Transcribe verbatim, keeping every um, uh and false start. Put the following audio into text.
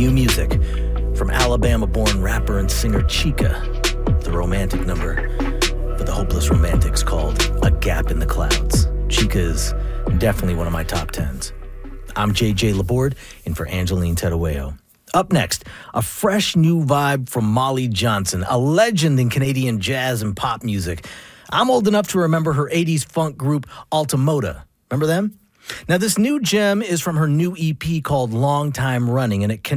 new music from Alabama-born rapper and singer Chika, the romantic number for the Hopeless Romantics called A Gap in the Clouds. Chika is definitely one of my top tens. I'm J J Laborde, in for Angeline Terueo. Up next, a fresh new vibe from Molly Johnson, a legend in Canadian jazz and pop music. I'm old enough to remember her eighties funk group Altamota. Remember them? Now, this new gem is from her new E P called Long Time Running, and it connects